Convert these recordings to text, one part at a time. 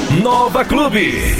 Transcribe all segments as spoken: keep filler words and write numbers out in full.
Nova Clube.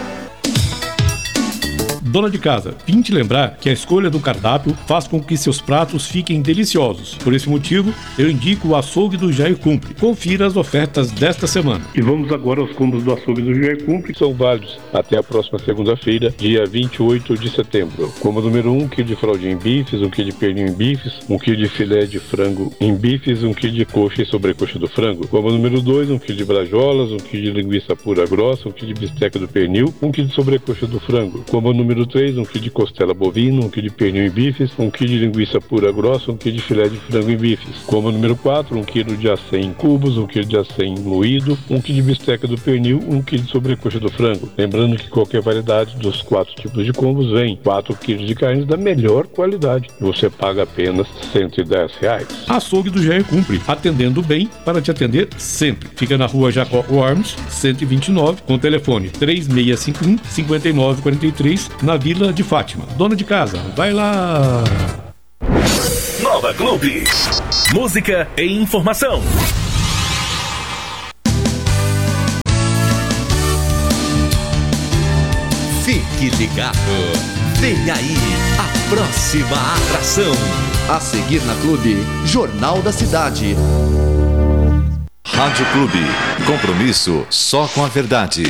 Dona de casa, vim te lembrar que a escolha do cardápio faz com que seus pratos fiquem deliciosos. Por esse motivo, eu indico o açougue do Jair Cumpre. Confira as ofertas desta semana. E vamos agora aos combos do açougue do Jair Cumpre. São válidos até a próxima segunda-feira, dia vinte e oito de setembro. Combo número um, um quilo de fraldinha em bifes, um quilo de pernil em bifes, um quilo de filé de frango em bifes, um quilo de coxa e sobrecoxa do frango. Combo número dois, um quilo de brajolas, um quilo de linguiça pura grossa, um quilo de bisteca do pernil, um quilo de sobrecoxa do frango. Combo número três, um quilo de costela bovina, um quilo de pernil em bifes, um quilo de linguiça pura grossa, um quilo de filé de frango em bifes. Combo número quatro, um quilo de acém em cubos, um quilo de acém moído, um quilo de bisteca do pernil, um quilo de sobrecoxa do frango. Lembrando que qualquer variedade dos quatro tipos de combos vem quatro quilos de carnes da melhor qualidade. Você paga apenas cento e dez reais. Açougue do Jair Cumpre, atendendo bem para te atender sempre. Fica na rua Jacó Worms, cento e vinte e nove, com telefone três seis cinco um, cinco nove quatro três, na Vila de Fátima. Dona de casa, vai lá! Nova Clube. Música e informação. Fique ligado. Vem aí a próxima atração. A seguir na Clube, Jornal da Cidade. Rádio Clube. Compromisso só com a verdade.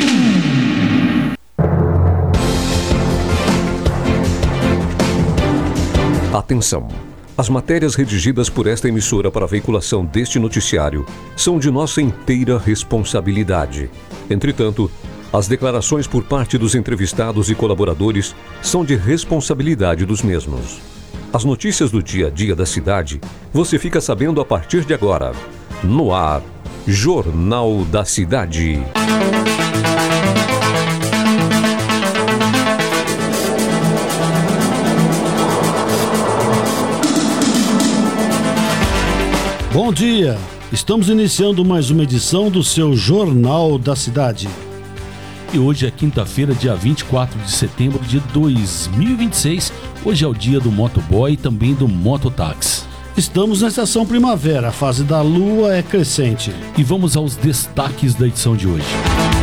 Atenção! As matérias redigidas por esta emissora para a veiculação deste noticiário são de nossa inteira responsabilidade. Entretanto, as declarações por parte dos entrevistados e colaboradores são de responsabilidade dos mesmos. As notícias do dia a dia da cidade você fica sabendo a partir de agora. No ar, Jornal da Cidade. Bom dia! Estamos iniciando mais uma edição do seu Jornal da Cidade. E hoje é quinta-feira, dia vinte e quatro de setembro de dois mil e vinte e seis. Hoje é o dia do motoboy e também do mototáxi. Estamos na estação primavera, a fase da lua é crescente. E vamos aos destaques da edição de hoje.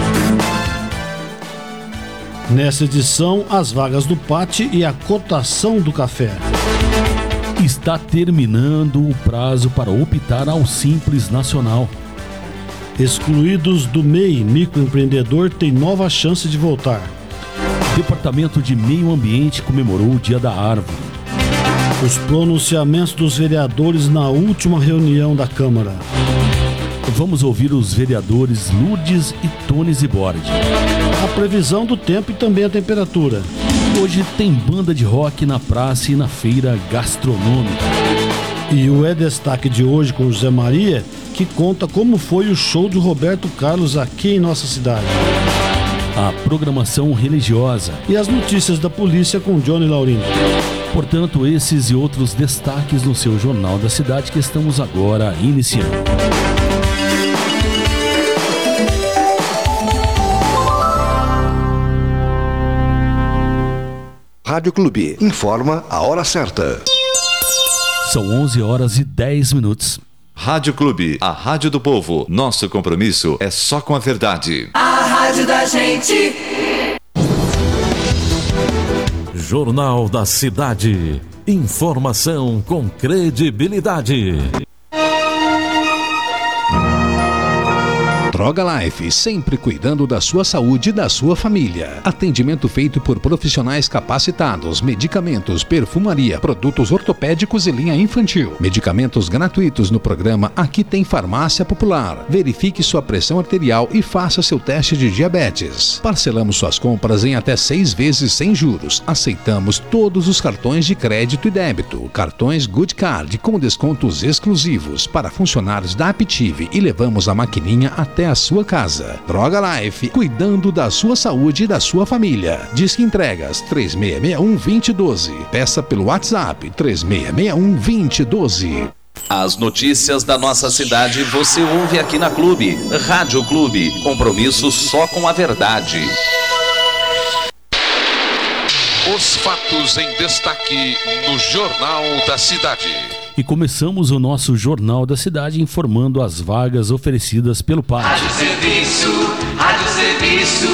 Nessa edição, as vagas do P A T e a cotação do café. Está terminando o prazo para optar ao Simples Nacional. Excluídos do M E I, microempreendedor tem nova chance de voltar. Departamento de Meio Ambiente comemorou o Dia da Árvore. Os pronunciamentos dos vereadores na última reunião da Câmara. Vamos ouvir os vereadores Lourdes e Tony Zibordi. A previsão do tempo e também a temperatura. Hoje tem banda de rock na praça e na feira gastronômica. E o É Destaque de hoje com José Maria, que conta como foi o show de Roberto Carlos aqui em nossa cidade. A programação religiosa. E as notícias da polícia com Johnny Laurindo. Portanto, esses e outros destaques no seu Jornal da Cidade que estamos agora iniciando. Rádio Clube informa a hora certa. São onze horas e dez minutos. Rádio Clube, a rádio do povo. Nosso compromisso é só com a verdade. A rádio da gente. Jornal da Cidade. Informação com credibilidade. Droga Life, sempre cuidando da sua saúde e da sua família. Atendimento feito por profissionais capacitados, medicamentos, perfumaria, produtos ortopédicos e linha infantil. Medicamentos gratuitos no programa Aqui Tem Farmácia Popular. Verifique sua pressão arterial e faça seu teste de diabetes. Parcelamos suas compras em até seis vezes sem juros. Aceitamos todos os cartões de crédito e débito. Cartões Good Card com descontos exclusivos para funcionários da Aptive e levamos a maquininha até a sua casa. Droga Life, cuidando da sua saúde e da sua família. Disque entregas três seis seis um, dois zero um dois. Peça pelo WhatsApp três seis seis um, dois zero um dois. As notícias da nossa cidade você ouve aqui na Clube. Rádio Clube, compromisso só com a verdade. Os fatos em destaque no Jornal da Cidade. E começamos o nosso Jornal da Cidade informando as vagas oferecidas pelo P A T. Rádio Serviço, Rádio serviço.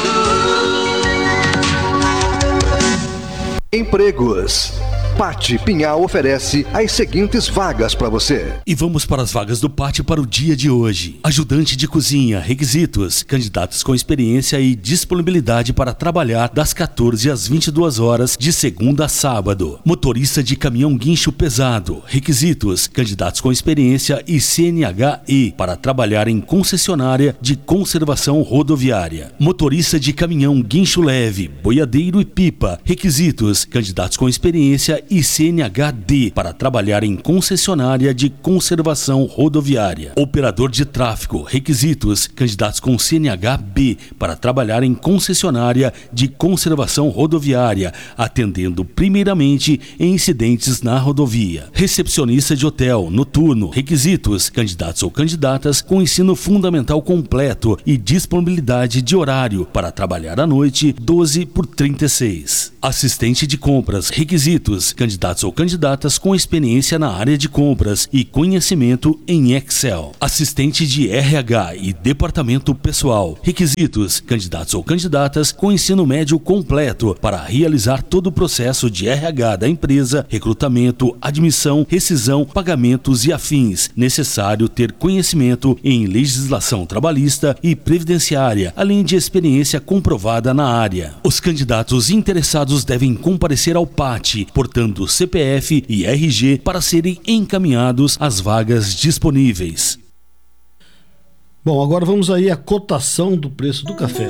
Empregos. Pátio Pinhal oferece as seguintes vagas para você. E vamos para as vagas do Pátio para o dia de hoje. Ajudante de cozinha, requisitos, candidatos com experiência e disponibilidade para trabalhar das quatorze às vinte e duas horas de segunda a sábado. Motorista de caminhão guincho pesado, requisitos, candidatos com experiência e C N H E para trabalhar em concessionária de conservação rodoviária. Motorista de caminhão guincho leve, boiadeiro e pipa, requisitos, candidatos com experiência e C N H D para trabalhar em concessionária de conservação rodoviária. Operador de tráfego, requisitos, candidatos com C N H B para trabalhar em concessionária de conservação rodoviária, atendendo primeiramente em incidentes na rodovia. Recepcionista de hotel, noturno, requisitos, candidatos ou candidatas com ensino fundamental completo e disponibilidade de horário para trabalhar à noite, doze por trinta e seis. Assistente de compras, requisitos, candidatos ou candidatas com experiência na área de compras e conhecimento em Excel. Assistente de R H e departamento pessoal. Requisitos, candidatos ou candidatas com ensino médio completo para realizar todo o processo de R H da empresa, recrutamento, admissão, rescisão, pagamentos e afins. Necessário ter conhecimento em legislação trabalhista e previdenciária, além de experiência comprovada na área. Os candidatos interessados devem comparecer ao P A T, portando C P F e R G para serem encaminhados às vagas disponíveis. Bom, agora vamos aí à cotação do preço do café.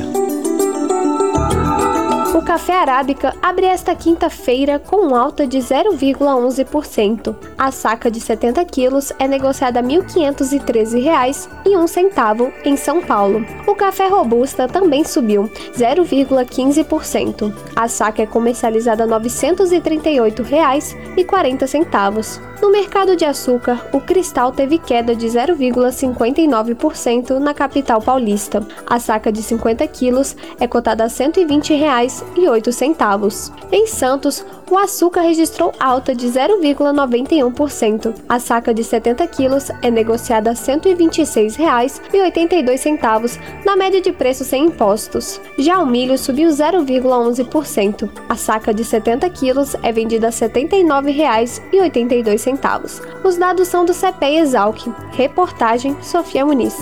O café arábica abre esta quinta-feira com alta de zero vírgula onze por cento. A saca de setenta quilos é negociada a mil quinhentos e treze reais e um centavo em São Paulo. O café robusta também subiu zero vírgula quinze por cento. A saca é comercializada a novecentos e trinta e oito reais e quarenta centavos. No mercado de açúcar, o cristal teve queda de zero vírgula cinquenta e nove por cento na capital paulista. A saca de cinquenta quilos é cotada a cento e vinte reais e oito centavos. Em Santos, o açúcar registrou alta de zero vírgula noventa e um por cento. A saca de setenta quilos é negociada a cento e vinte e seis reais e oitenta e dois centavos, na média de preço sem impostos. Já o milho subiu zero vírgula onze por cento. A saca de setenta quilos é vendida a setenta e nove reais e oitenta e dois centavos. Os dados são do C P E Exalc. Reportagem Sofia Muniz.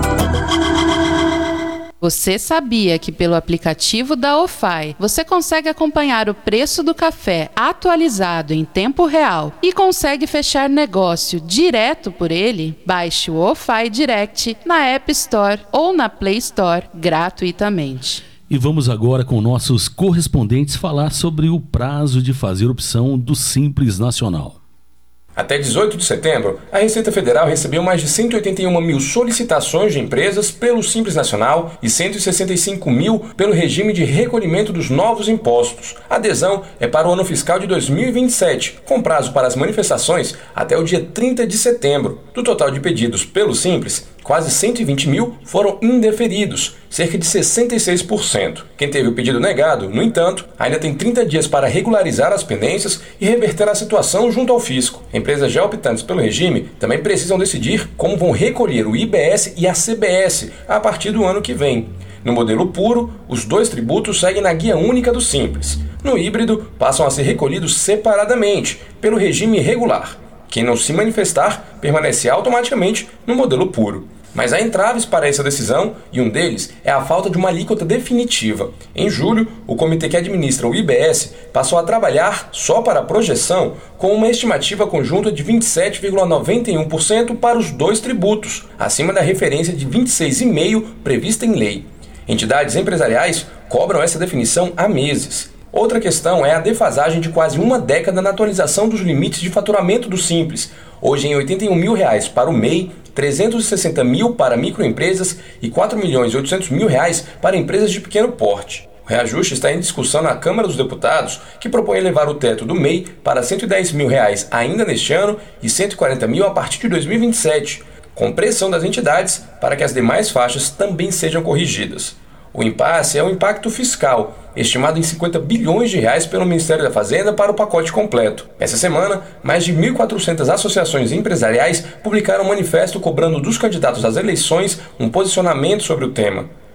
Você sabia que pelo aplicativo da O F A I você consegue acompanhar o preço do café atualizado em tempo real e consegue fechar negócio direto por ele? Baixe o O F A I Direct na App Store ou na Play Store gratuitamente. E vamos agora com nossos correspondentes falar sobre o prazo de fazer opção do Simples Nacional. Até dezoito de setembro, a Receita Federal recebeu mais de cento e oitenta e uma mil solicitações de empresas pelo Simples Nacional e cento e sessenta e cinco mil pelo regime de recolhimento dos novos impostos. A adesão é para o ano fiscal de dois mil e vinte e sete, com prazo para as manifestações até o dia trinta de setembro. Do total de pedidos pelo Simples, quase cento e vinte mil foram indeferidos, cerca de sessenta e seis por cento. Quem teve o pedido negado, no entanto, ainda tem trinta dias para regularizar as pendências e reverter a situação junto ao fisco. Empresas já optantes pelo regime também precisam decidir como vão recolher o I B S e a C B S a partir do ano que vem. No modelo puro, os dois tributos seguem na guia única do Simples. No híbrido, passam a ser recolhidos separadamente, pelo regime regular. Quem não se manifestar permanece automaticamente no modelo puro. Mas há entraves para essa decisão e um deles é a falta de uma alíquota definitiva. Em julho, o comitê que administra o I B S passou a trabalhar, só para a projeção, com uma estimativa conjunta de vinte e sete vírgula noventa e um por cento para os dois tributos, acima da referência de vinte e seis vírgula cinco por cento prevista em lei. Entidades empresariais cobram essa definição há meses. Outra questão é a defasagem de quase uma década na atualização dos limites de faturamento do Simples, hoje em oitenta e um mil reais para o M E I, trezentos e sessenta mil para microempresas e quatro milhões e oitocentos mil reais para empresas de pequeno porte. O reajuste está em discussão na Câmara dos Deputados, que propõe elevar o teto do M E I para cento e dez mil reais ainda neste ano e cento e quarenta mil a partir de dois mil e vinte e sete, com pressão das entidades para que as demais faixas também sejam corrigidas. O impasse é o impacto fiscal, estimado em cinquenta bilhões de reais pelo Ministério da Fazenda para o pacote completo. Essa semana, mais de mil e quatrocentas associações empresariais publicaram um manifesto cobrando dos candidatos às eleições um posicionamento sobre o tema.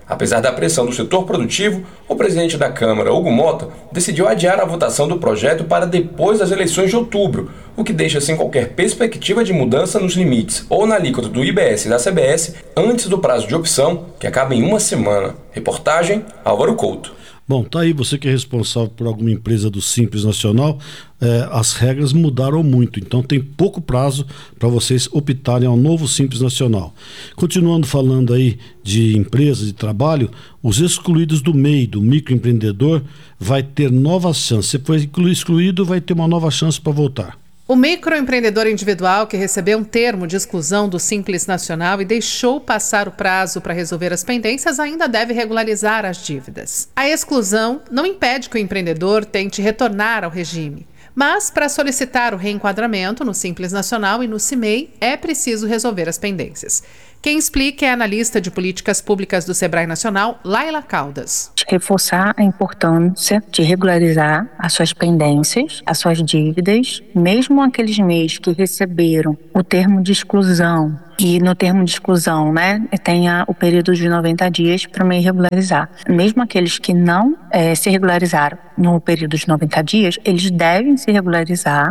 Apesar da pressão do setor produtivo, o presidente da Câmara, Hugo Mota, decidiu adiar a votação do projeto para depois das eleições de outubro, o que deixa sem qualquer perspectiva de mudança nos limites ou na alíquota do I B S e da C B S antes do prazo de opção, que acaba em uma semana. Reportagem, Álvaro Couto. Bom, tá aí, você que é responsável por alguma empresa do Simples Nacional, é, as regras mudaram muito, então tem pouco prazo para vocês optarem ao novo Simples Nacional. Continuando falando aí de empresa, de trabalho, os excluídos do M E I, do microempreendedor, vai ter novas chances. Se for excluído, vai ter uma nova chance para voltar. O microempreendedor individual que recebeu um termo de exclusão do Simples Nacional e deixou passar o prazo para resolver as pendências ainda deve regularizar as dívidas. A exclusão não impede que o empreendedor tente retornar ao regime, mas para solicitar o reenquadramento no Simples Nacional e no C I M E I é preciso resolver as pendências. Quem explica é a analista de políticas públicas do Sebrae Nacional, Laila Caldas. Reforçar a importância de regularizar as suas pendências, as suas dívidas, mesmo aqueles M E Is que receberam o termo de exclusão. E no termo de exclusão, né, tem a, o período de noventa dias para o M E I regularizar. Mesmo aqueles que não é, se regularizaram no período de noventa dias, eles devem se regularizar,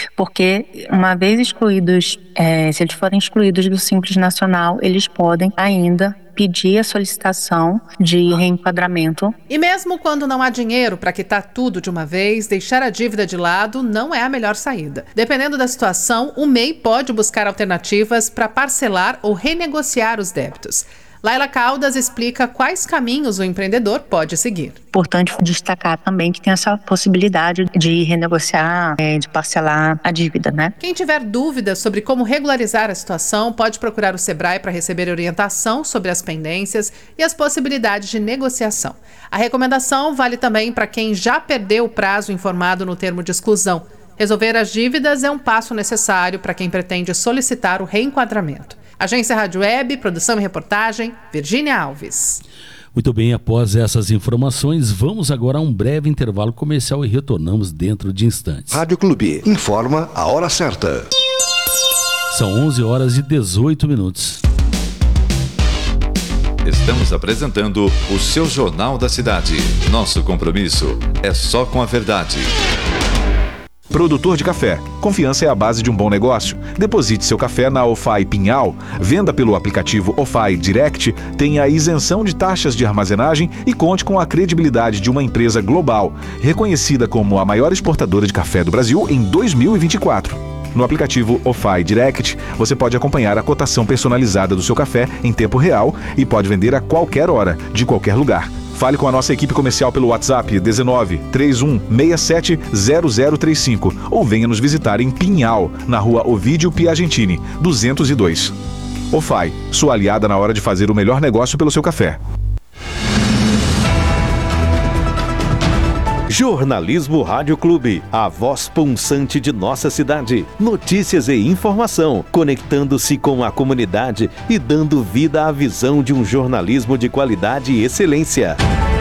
porque uma vez excluídos, é, se eles forem excluídos do Simples Nacional, eles podem ainda pedir a solicitação de reenquadramento. E mesmo quando não há dinheiro para quitar tudo de uma vez, deixar a dívida de lado não é a melhor saída. Dependendo da situação, o M E I pode buscar alternativas para parcelar ou renegociar os débitos. Laila Caldas explica quais caminhos o empreendedor pode seguir. Importante destacar também que tem essa possibilidade de renegociar, é, de parcelar a dívida, né? Quem tiver dúvidas sobre como regularizar a situação pode procurar o Sebrae para receber orientação sobre as pendências e as possibilidades de negociação. A recomendação vale também para quem já perdeu o prazo informado no termo de exclusão. Resolver as dívidas é um passo necessário para quem pretende solicitar o reenquadramento. Agência Rádio Web, produção e reportagem, Virgínia Alves. Muito bem, após essas informações, vamos agora a um breve intervalo comercial e retornamos dentro de instantes. Rádio Clube, informa a hora certa. São onze horas e dezoito minutos. Estamos apresentando o seu Jornal da Cidade. Nosso compromisso é só com a verdade. Produtor de café. Confiança é a base de um bom negócio. Deposite seu café na O F A I Pinhal. Venda pelo aplicativo O F A I Direct. Tenha a isenção de taxas de armazenagem e conte com a credibilidade de uma empresa global, reconhecida como a maior exportadora de café do Brasil em dois mil e vinte e quatro. No aplicativo O F A I Direct, você pode acompanhar a cotação personalizada do seu café em tempo real e pode vender a qualquer hora, de qualquer lugar. Fale com a nossa equipe comercial pelo WhatsApp dezenove, trinta e um, sessenta e sete, zero zero trinta e cinco ou venha nos visitar em Pinhal, na rua Ovídio Piagentini, duzentos e dois. O F A I, sua aliada na hora de fazer o melhor negócio pelo seu café. Jornalismo Rádio Clube, a voz pulsante de nossa cidade. Notícias e informação, conectando-se com a comunidade e dando vida à visão de um jornalismo de qualidade e excelência.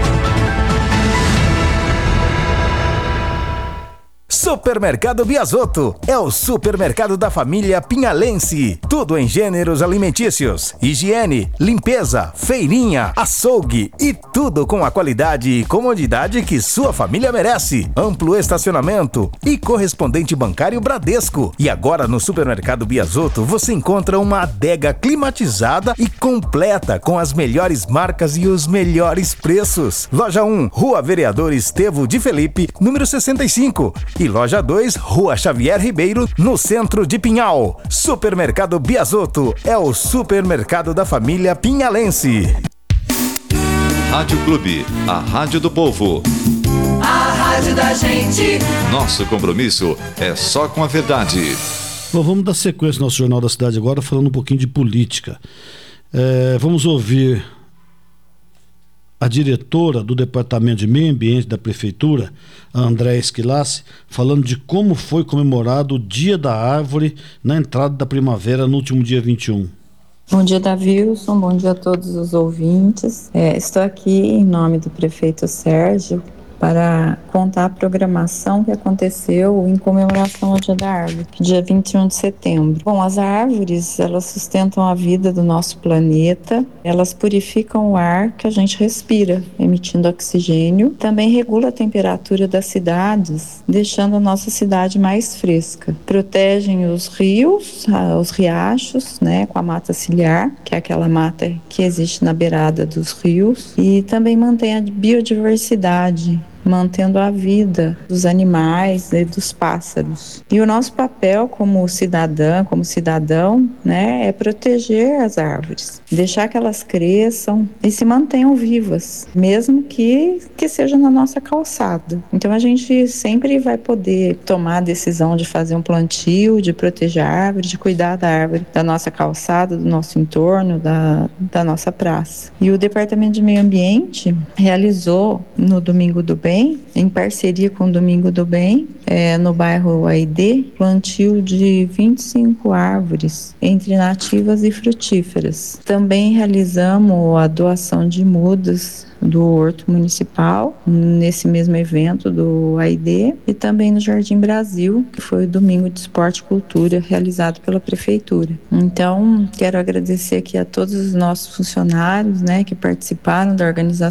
Supermercado Biasotto é o supermercado da família pinhalense. Tudo em gêneros alimentícios, higiene, limpeza, feirinha, açougue e tudo com a qualidade e comodidade que sua família merece. Amplo estacionamento e correspondente bancário Bradesco. E agora no Supermercado Biasotto você encontra uma adega climatizada e completa com as melhores marcas e os melhores preços. Loja um, Rua Vereador Estevo de Felipe, número sessenta e cinco. E Loja dois, Rua Xavier Ribeiro, no centro de Pinhal. Supermercado Biasotto é o supermercado da família pinhalense. Rádio Clube, a rádio do povo. A rádio da gente. Nosso compromisso é só com a verdade. Bom, vamos dar sequência ao nosso Jornal da Cidade agora, falando um pouquinho de política. É, vamos ouvir a diretora do Departamento de Meio Ambiente da Prefeitura, a Andréa Esquilace, falando de como foi comemorado o Dia da Árvore na entrada da primavera no último dia vinte e um. Bom dia, Davilson, bom dia a todos os ouvintes. É, estou aqui em nome do prefeito Sérgio para contar a programação que aconteceu em comemoração ao Dia da Árvore, dia vinte e um de setembro. Bom, as árvores, elas sustentam a vida do nosso planeta, elas purificam o ar que a gente respira, emitindo oxigênio, também regula a temperatura das cidades, deixando a nossa cidade mais fresca. Protegem os rios, os riachos, né, com a mata ciliar, que é aquela mata que existe na beirada dos rios, e também mantém a biodiversidade, mantendo a vida dos animais e dos pássaros. E o nosso papel como cidadã, como cidadão, né, é proteger as árvores, deixar que elas cresçam e se mantenham vivas, mesmo que, que seja na nossa calçada. Então a gente sempre vai poder tomar a decisão de fazer um plantio, de proteger a árvore, de cuidar da árvore, da nossa calçada, do nosso entorno, da, da nossa praça. E o Departamento de Meio Ambiente realizou no Domingo do Bem, em parceria com o Domingo do Bem, é, no bairro Aidê, plantio de vinte e cinco árvores, entre nativas e frutíferas. Também realizamos a doação de mudas do Horto Municipal, nesse mesmo evento do A I D, e também no Jardim Brasil, que foi o Domingo de Esporte e Cultura, realizado pela Prefeitura. Então, quero agradecer aqui a todos os nossos funcionários, né, que participaram da organização